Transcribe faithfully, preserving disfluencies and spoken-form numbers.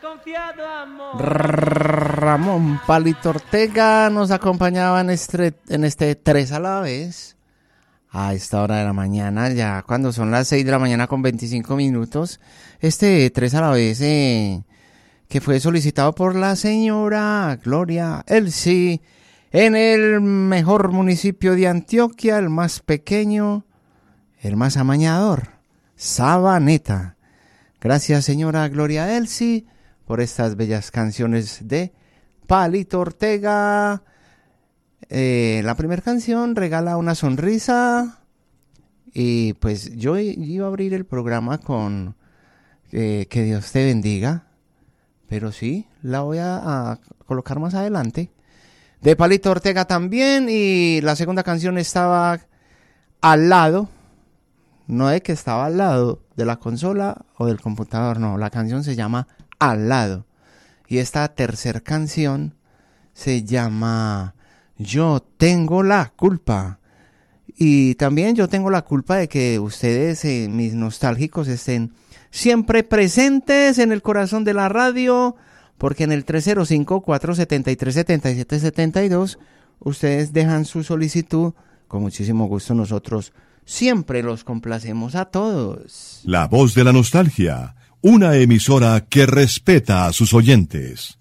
Confiado amor. Ramón Palito Ortega nos acompañaba en este, en este tres a la vez a esta hora de la mañana, ya cuando son las seis de la mañana con veinticinco minutos. Este tres a la vez eh, que fue solicitado por la señora Gloria Elsie en el mejor municipio de Antioquia, el más pequeño, el más amañador, Sabaneta. Gracias, señora Gloria Elsie, por estas bellas canciones de Palito Ortega. Eh, la primera canción, Regala una sonrisa. Y pues yo iba a abrir el programa con eh, Que Dios te bendiga. Pero sí, la voy a, a colocar más adelante. De Palito Ortega también. Y la segunda canción estaba al lado. No es que estaba al lado de la consola o del computador, no. La canción se llama Al lado. Y esta tercera canción se llama Yo tengo la culpa. Y también yo tengo la culpa de que ustedes, eh, mis nostálgicos, estén siempre presentes en el corazón de la radio, porque en el tres cero cinco, cuatro siete tres, siete siete siete dos ustedes dejan su solicitud. Con muchísimo gusto nosotros siempre los complacemos a todos. La voz de la nostalgia, una emisora que respeta a sus oyentes.